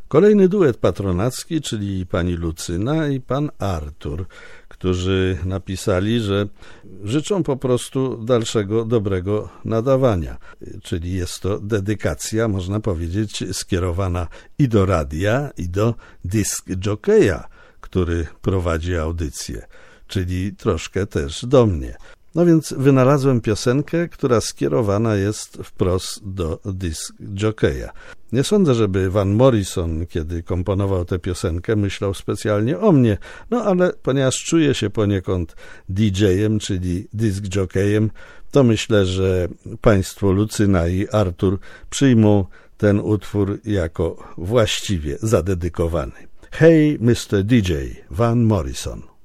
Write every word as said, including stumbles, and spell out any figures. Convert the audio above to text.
Kolejny duet patronacki, czyli pani Lucyna i pan Artur, którzy napisali, że życzą po prostu dalszego dobrego nadawania. Czyli jest to dedykacja, można powiedzieć, skierowana i do radia, i do disc jockeya, który prowadzi audycję, czyli troszkę też do mnie. No więc wynalazłem piosenkę, która skierowana jest wprost do disc jockeya. Nie sądzę, żeby Van Morrison, kiedy komponował tę piosenkę, myślał specjalnie o mnie, no ale ponieważ czuję się poniekąd D J-em, czyli disc jockeyem, to myślę, że państwo Lucyna i Artur przyjmą ten utwór jako właściwie zadedykowany. Hey mister D J, Van Morrison.